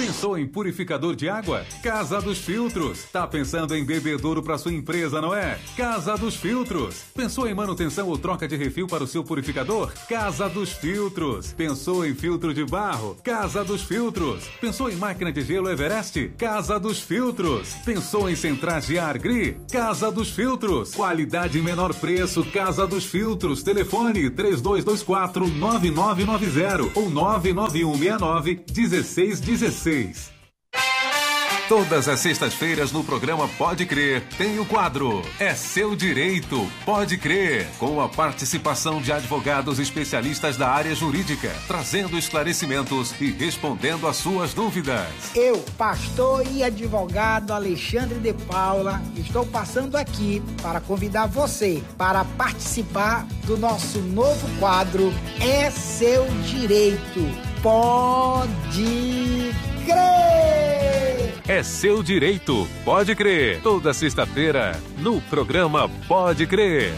Pensou em purificador de água? Casa dos Filtros. Tá pensando em bebedouro para sua empresa, não é? Casa dos Filtros. Pensou em manutenção ou troca de refil para o seu purificador? Casa dos Filtros. Pensou em filtro de barro? Casa dos Filtros. Pensou em máquina de gelo Everest? Casa dos Filtros. Pensou em centrais de ar GRI? Casa dos Filtros. Qualidade e menor preço. Casa dos Filtros. Telefone 3224-9990 ou 99169-1616. Todas as sextas-feiras no programa Pode Crer tem o quadro É Seu Direito, Pode Crer, com a participação de advogados especialistas da área jurídica, trazendo esclarecimentos e respondendo às suas dúvidas. Eu, pastor e advogado Alexandre de Paula, estou passando aqui para convidar você para participar do nosso novo quadro É Seu Direito, Pode Crer! É Seu Direito, Pode Crer. Toda sexta-feira, no programa Pode Crer.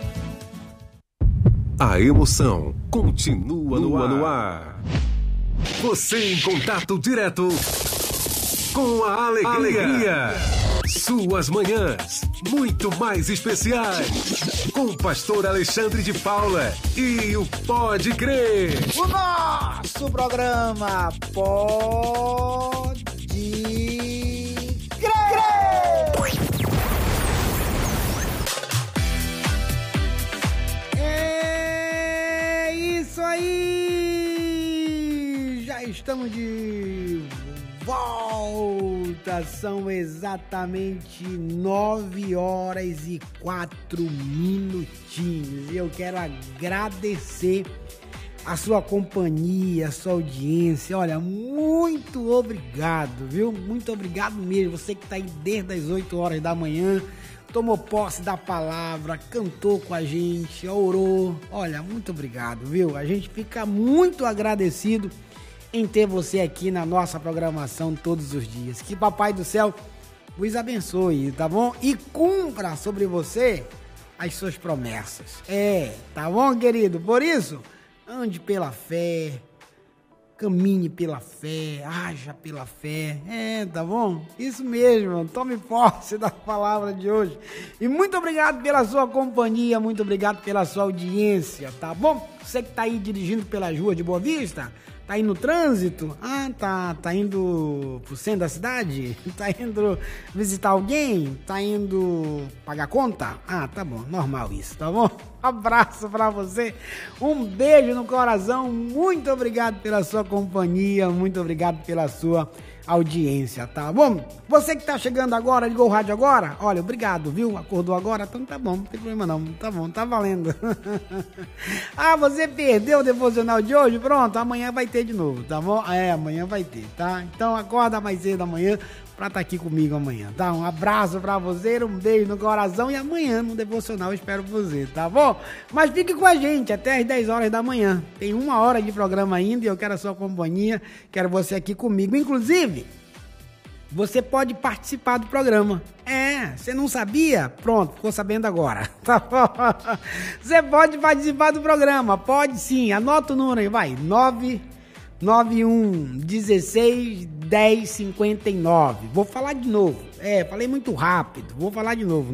A emoção continua no ar. Você em contato direto com a alegria. Suas manhãs muito mais especiais. Com o pastor Alexandre de Paula e o Pode Crer. O nosso programa Pode Crer. É isso aí. Já estamos de volta. São exatamente 9h04. E eu quero agradecer a sua companhia, a sua audiência. Olha, muito obrigado, viu? Muito obrigado mesmo. Você que está aí desde as 8 horas da manhã, tomou posse da palavra, cantou com a gente, orou. Olha, muito obrigado, viu? A gente fica muito agradecido em ter você aqui na nossa programação todos os dias. Que Papai do Céu vos abençoe, tá bom? E cumpra sobre você as suas promessas. Tá bom, querido? Por isso, ande pela fé, caminhe pela fé, haja pela fé. Tá bom? Isso mesmo, tome posse da palavra de hoje. E muito obrigado pela sua companhia, muito obrigado pela sua audiência, tá bom? Você que tá aí dirigindo pelas ruas de Boa Vista, tá indo no trânsito? Tá indo pro centro da cidade? Tá indo visitar alguém? Tá indo pagar conta? Tá bom, normal isso, tá bom? Abraço pra você, um beijo no coração, muito obrigado pela sua companhia, muito obrigado pela sua audiência, tá bom? Você que tá chegando agora, ligou o rádio agora, olha, obrigado, viu? Acordou agora? Então tá bom, não tem problema não, tá bom, tá valendo. Você perdeu o devocional de hoje? Pronto, amanhã vai ter de novo, tá bom? Amanhã vai ter, tá? Então acorda mais cedo amanhã pra estar aqui comigo amanhã, tá? Um abraço pra você, um beijo no coração e amanhã no devocional eu espero você, tá bom? Mas fique com a gente até as 10 horas da manhã. Tem 1 hora de programa ainda e eu quero a sua companhia, quero você aqui comigo. Inclusive, você pode participar do programa. Você não sabia? Pronto, ficou sabendo agora. Tá bom? Você pode participar do programa, pode sim. Anota o número aí, vai. 991 16 10 59. Vou falar de novo. Falei muito rápido. Vou falar de novo.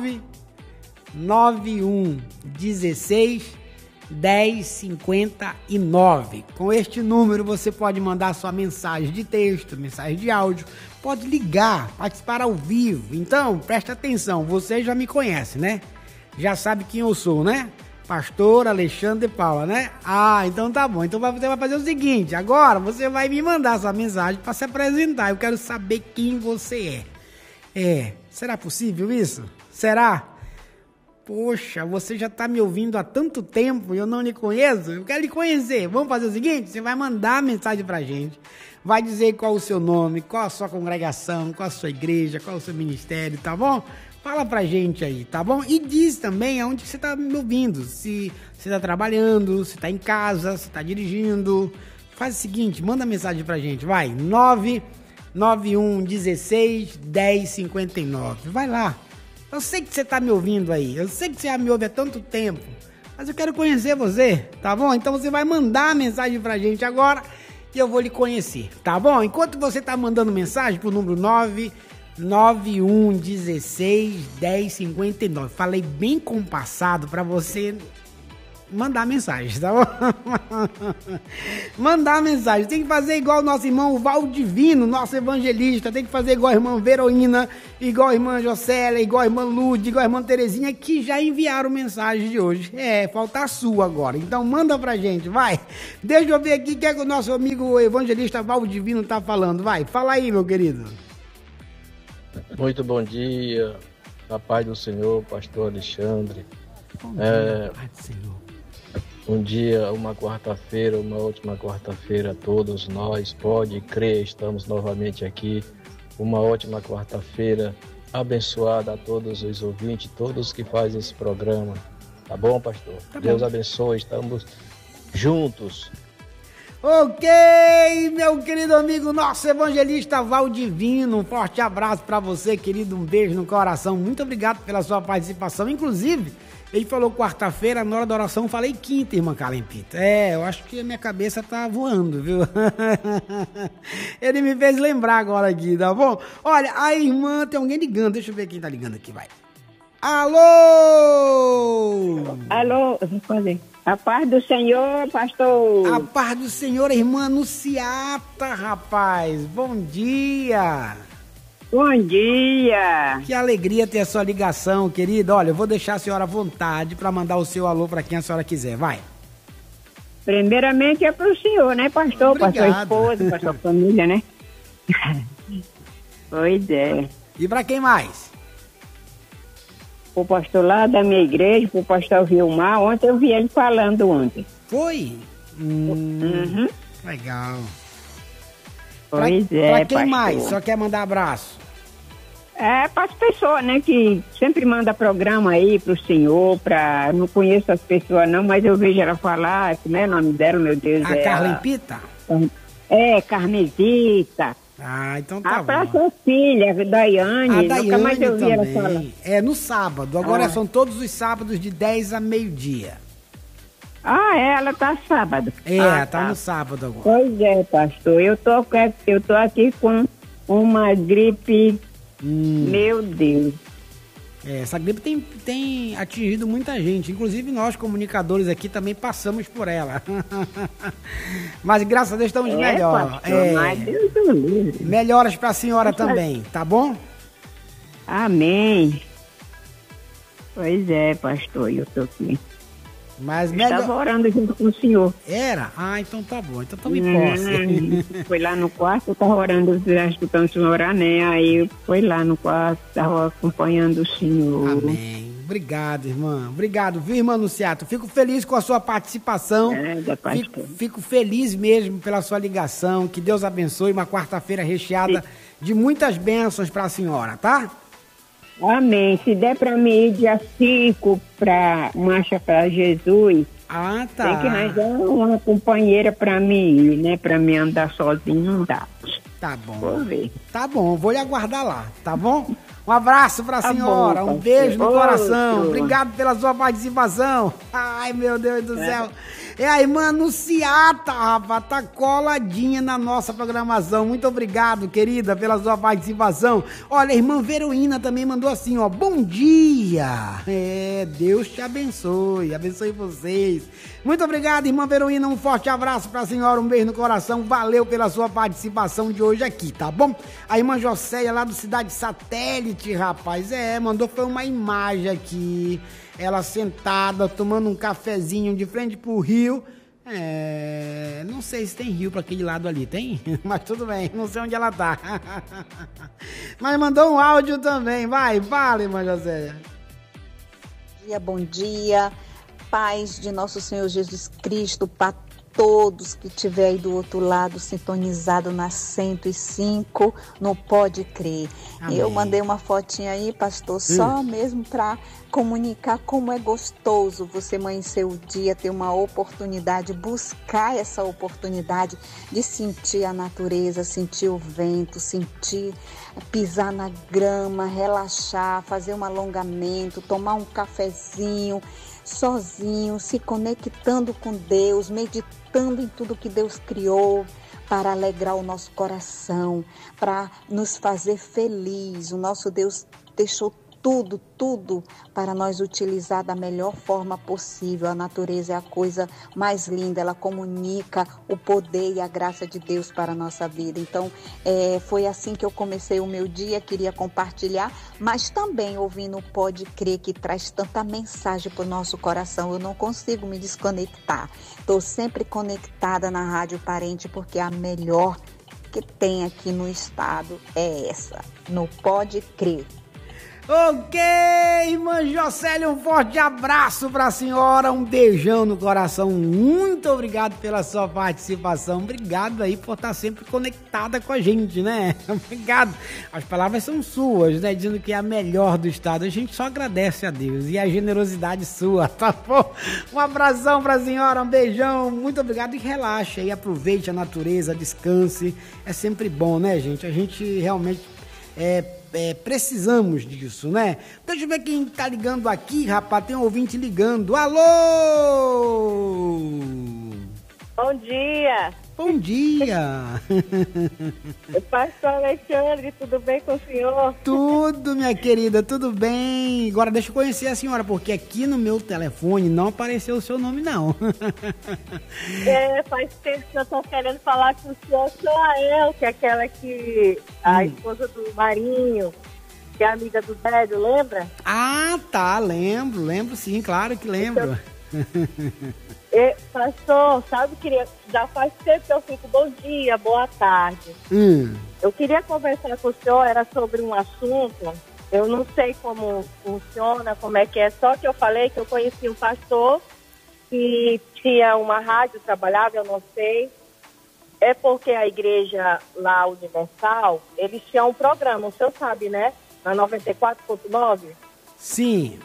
991 16 10 59. Com este número você pode mandar sua mensagem de texto, mensagem de áudio, pode ligar, participar ao vivo. Então, presta atenção, você já me conhece, né? Já sabe quem eu sou, né? Pastor Alexandre de Paula, né? Então tá bom. Então você vai fazer o seguinte, agora você vai me mandar sua mensagem para se apresentar. Eu quero saber quem você é. Será possível isso? Será? Poxa, você já tá me ouvindo há tanto tempo e eu não lhe conheço. Eu quero lhe conhecer. Vamos fazer o seguinte? Você vai mandar mensagem pra gente. Vai dizer qual o seu nome, qual a sua congregação, qual a sua igreja, qual o seu ministério, tá bom? Fala pra gente aí, tá bom? E diz também aonde você tá me ouvindo. Se você tá trabalhando, se tá em casa, se tá dirigindo. Faz o seguinte, manda mensagem pra gente, vai. 991 16 10 59. Vai lá. Eu sei que você tá me ouvindo aí. Eu sei que você já me ouve há tanto tempo. Mas eu quero conhecer você, tá bom? Então você vai mandar a mensagem pra gente agora e eu vou lhe conhecer, tá bom? Enquanto você tá mandando mensagem pro número 991161059. Falei bem compassado pra você mandar mensagem, tá bom? Mandar mensagem. Tem que fazer igual o nosso irmão Valdivino, nosso evangelista. Tem que fazer igual a irmã Veroína, igual a irmã Jocélia, igual a irmã Lúdia, igual a irmã Terezinha, que já enviaram mensagem de hoje. Falta a sua agora. Então manda pra gente, vai. Deixa eu ver aqui o que é que o nosso amigo evangelista Valdivino tá falando. Vai, fala aí, meu querido. Muito bom dia, a paz do Senhor, pastor Alexandre. Bom dia, paz do Senhor. Um dia, uma quarta-feira, uma ótima quarta-feira a todos nós. Pode crer, estamos novamente aqui. Uma ótima quarta-feira, abençoada a todos os ouvintes, todos que fazem esse programa. Tá bom, pastor? Tá Deus bom. Abençoe, estamos juntos. Ok, meu querido amigo, nosso evangelista Valdivino, um forte abraço pra você, querido, um beijo no coração. Muito obrigado pela sua participação. Inclusive, ele falou quarta-feira, na hora da oração, eu falei quinta, irmã Calempita. Eu acho que a minha cabeça tá voando, viu? Ele me fez lembrar agora aqui, tá bom? Olha, a irmã, tem alguém ligando, deixa eu ver quem tá ligando aqui, vai. Alô! Alô, a paz do Senhor, pastor. A paz do Senhor, irmã Anunciata, rapaz. Bom dia. Bom dia. Que alegria ter a sua ligação, querida. Olha, eu vou deixar a senhora à vontade para mandar o seu alô para quem a senhora quiser. Vai. Primeiramente é para o senhor, né, pastor? Para sua esposa, para sua família, né? Pois é. E para quem mais? O pastor lá da minha igreja, o pastor Vilmar. Ontem eu vi ele falando ontem. Foi? Uhum. Legal. Pois é, pra quem pastor. mais? Só quer mandar abraço? Para as pessoas, né, que sempre manda programa aí pro senhor, eu não conheço as pessoas não, mas eu vejo ela falar, como é o nome dela, meu Deus? A Carlempita? Carmesita. Ah, então tá bom. Pra sua filha, Daiane, nunca mais eu vi ela falar. No sábado, agora são todos os sábados de 10 a meio-dia. Ela tá sábado. Tá no sábado agora. Pois é, pastor, eu tô aqui com uma gripe, meu Deus. Essa gripe tem atingido muita gente, inclusive nós comunicadores aqui também passamos por ela. Mas graças a Deus estamos melhor. Mas Deus do livre. Melhoras pra senhora também, tá bom? Amém. Pois é, pastor, eu tô aqui. Mas estava orando junto com o senhor. Era? Então tá bom. Então tome posse. Foi lá no quarto, eu estava orando, escutando o senhor orar, né? Aí foi lá no quarto, estava acompanhando o senhor. Amém. Obrigado, irmã. Obrigado, viu, irmã Anunciata? Fico feliz com a sua participação. Fico feliz mesmo pela sua ligação. Que Deus abençoe. Uma quarta-feira recheada de muitas bênçãos para a senhora, tá? Amém. Se der para mim ir dia 5 para Marcha para Jesus, tá. Tem que arranjar uma companheira para mim ir, né? Para mim andar sozinho não dá. Tá bom. Vou ver. Tá bom, vou lhe aguardar lá, tá bom? Um abraço pra senhora, um beijo no coração. Obrigado pela sua participação. Ai, meu Deus do céu. É a irmã Anunciata, rapaz, tá coladinha na nossa programação. Muito obrigado, querida, pela sua participação. Olha, a irmã Veroína também mandou assim, ó, bom dia. Deus te abençoe vocês. Muito obrigado, irmã Veroína, um forte abraço pra senhora, um beijo no coração. Valeu pela sua participação de hoje aqui, tá bom? A irmã Jocélia, lá do Cidade Satélite, rapaz, mandou foi uma imagem aqui. Ela sentada, tomando um cafezinho de frente pro rio. Não sei se tem rio pra aquele lado ali, tem? Mas tudo bem, não sei onde ela tá. Mas mandou um áudio também, fala, irmã José. Bom dia, paz de nosso Senhor Jesus Cristo para todos que estiver aí do outro lado sintonizado na 105, não pode crer. Amém. Eu mandei uma fotinha aí, pastor, só mesmo para comunicar como é gostoso você amanhecer o dia, ter uma oportunidade, buscar essa oportunidade de sentir a natureza, sentir o vento, sentir, pisar na grama, relaxar, fazer um alongamento, tomar um cafezinho, sozinho, se conectando com Deus, meditando em tudo que Deus criou, para alegrar o nosso coração, para nos fazer feliz. O nosso Deus deixou tudo para nós utilizar da melhor forma possível. A natureza é a coisa mais linda, ela comunica o poder e a graça de Deus para a nossa vida. Então, foi assim que eu comecei o meu dia, queria compartilhar, mas também ouvindo o Pode Crer, que traz tanta mensagem para o nosso coração. Eu não consigo me desconectar. Estou sempre conectada na Rádio Parente, porque a melhor que tem aqui no estado é essa, no Pode Crer. Ok, irmã Jocélia, um forte abraço para a senhora, um beijão no coração, muito obrigado pela sua participação, obrigado aí por estar sempre conectada com a gente, né? Obrigado, as palavras são suas, né? Dizendo que é a melhor do estado, a gente só agradece a Deus e a generosidade sua, tá bom? Um abração para a senhora, um beijão, muito obrigado e relaxa aí, aproveite a natureza, descanse, é sempre bom, né, gente? A gente realmente precisamos disso, né? Deixa eu ver quem tá ligando aqui, rapaz. Tem um ouvinte ligando. Alô! Bom dia! Bom dia! Pastor Alexandre, tudo bem com o senhor? Tudo, minha querida, tudo bem. Agora deixa eu conhecer a senhora, porque aqui no meu telefone não apareceu o seu nome, não. Faz tempo que eu tô querendo falar com o senhor. Sou a El, que é aquela que... a esposa do Marinho, que é amiga do Dédio, lembra? Ah, tá, lembro sim, claro que lembro. Pastor, sabe, já faz tempo que eu fico bom dia, boa tarde. Eu queria conversar com o senhor, era sobre um assunto, eu não sei como funciona, como é que é, só que eu falei que eu conheci um pastor que tinha uma rádio, trabalhava, eu não sei, é porque a igreja lá, Universal, eles tinham um programa, o senhor sabe, né? Na 94.9? Sim.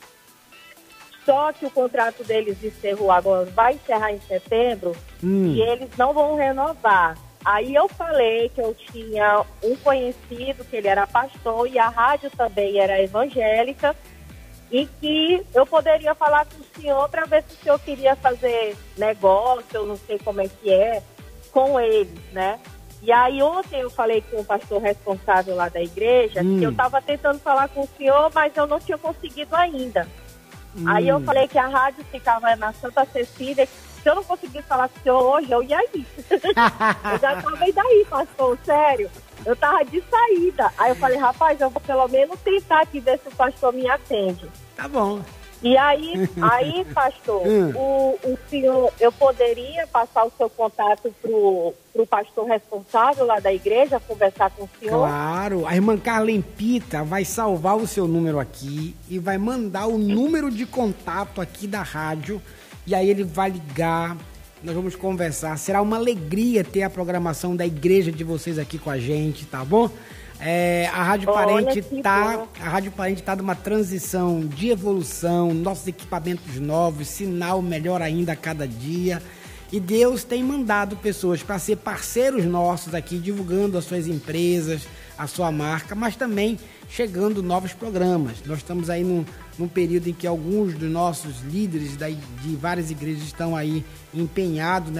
Só que o contrato deles encerrou agora, vai encerrar em setembro, e eles não vão renovar. Aí eu falei que eu tinha um conhecido, que ele era pastor, e a rádio também era evangélica, e que eu poderia falar com o senhor para ver se o senhor queria fazer negócio, eu não sei como é que é, com eles, né? E aí ontem eu falei com o pastor responsável lá da igreja, que eu estava tentando falar com o senhor, mas eu não tinha conseguido ainda. Aí eu falei que a rádio ficava na Santa Cecília, se eu não conseguisse falar com o senhor hoje, eu ia ir. Eu já estava indo aí, pastor, sério. Eu estava de saída. Aí eu falei, rapaz, eu vou pelo menos tentar aqui ver se o pastor me atende. Tá bom. E aí pastor, o senhor, eu poderia passar o seu contato pro pastor responsável lá da igreja, conversar com o senhor? Claro, a irmã Carlen Pita vai salvar o seu número aqui e vai mandar o número de contato aqui da rádio, e aí ele vai ligar, nós vamos conversar. Será uma alegria ter a programação da igreja de vocês aqui com a gente, tá bom? A Rádio Parente tá numa transição de evolução, nossos equipamentos novos, sinal melhor ainda a cada dia. E Deus tem mandado pessoas para ser parceiros nossos aqui, divulgando as suas empresas, a sua marca, mas também chegando novos programas. Nós estamos aí num período em que alguns dos nossos líderes de várias igrejas estão aí empenhados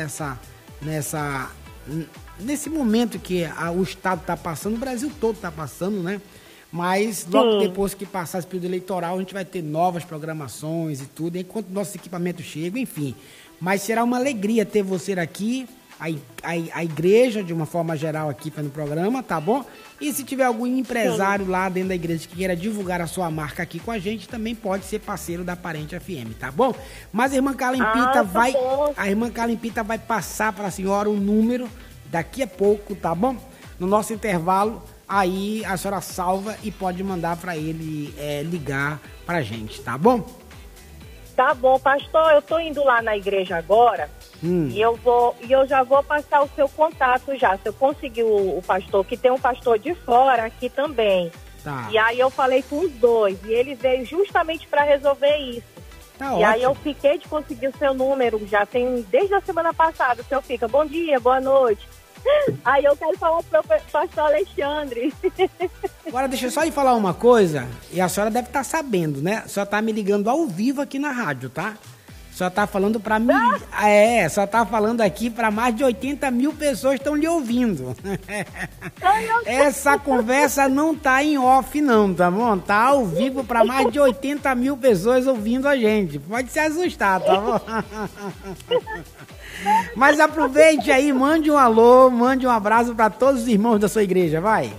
nesse momento que o Estado está passando, o Brasil todo está passando, né? Mas logo depois que passar esse período eleitoral, a gente vai ter novas programações e tudo, enquanto nossos equipamentos chegam, enfim. Mas será uma alegria ter você aqui, a igreja, de uma forma geral, aqui no programa, tá bom? E se tiver algum empresário lá dentro da igreja que queira divulgar a sua marca aqui com a gente, também pode ser parceiro da Parente FM, tá bom? Mas a irmã Carlen Pita vai passar para a senhora um número daqui a pouco, tá bom? No nosso intervalo, aí a senhora salva e pode mandar para ele ligar pra gente, tá bom? Tá bom, pastor, eu tô indo lá na igreja agora e eu já vou passar o seu contato já. Se eu conseguir o pastor, que tem um pastor de fora aqui também. Tá. E aí eu falei com os dois e ele veio justamente para resolver isso. Tá, e ótimo. Aí eu fiquei de conseguir o seu número, já tem desde a semana passada. O senhor fica, bom dia, boa noite. Aí eu quero falar pro pastor Alexandre. Agora deixa eu só ir falar uma coisa, e a senhora deve estar sabendo, né? A senhora tá me ligando ao vivo aqui na rádio, tá? A Só tá falando pra mim. Só tá falando aqui pra mais de 80 mil pessoas estão lhe ouvindo. Essa conversa não tá em off, não, tá bom? Tá ao vivo pra mais de 80 mil pessoas ouvindo a gente. Pode se assustar, tá bom? Mas aproveite aí, mande um alô, mande um abraço pra todos os irmãos da sua igreja, vai.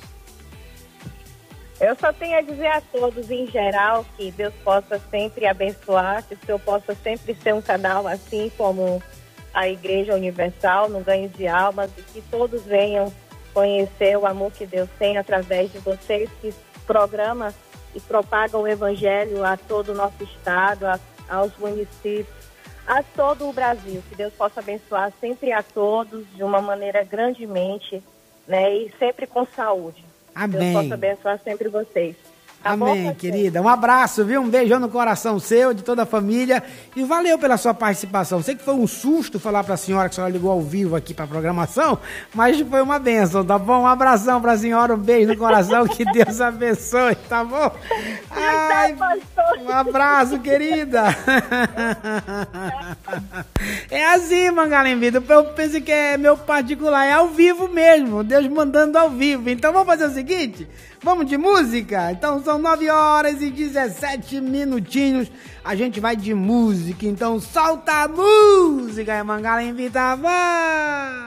Eu só tenho a dizer a todos, em geral, que Deus possa sempre abençoar, que o Senhor possa sempre ser um canal, assim como a Igreja Universal, no ganho de almas, e que todos venham conhecer o amor que Deus tem através de vocês, que programam e propagam o Evangelho a todo o nosso estado, aos municípios, a todo o Brasil. Que Deus possa abençoar sempre a todos, de uma maneira grandemente, né, e sempre com saúde. Amém. Deus possa abençoar sempre vocês. Tá Amém, bom, querida. Um abraço, viu? Um beijão no coração seu, de toda a família. E valeu pela sua participação. Sei que foi um susto falar pra senhora que a senhora ligou ao vivo aqui pra programação, mas foi uma bênção, tá bom? Um abração pra senhora, um beijo no coração, que Deus abençoe, tá bom? Ai, um abraço, querida. É assim, Mangalembida. Eu pensei que é meu particular, é ao vivo mesmo. Deus mandando ao vivo. Então vamos fazer o seguinte? Vamos de música? Então são 9h17. A gente vai de música. Então solta a música, Mangalembida, vai!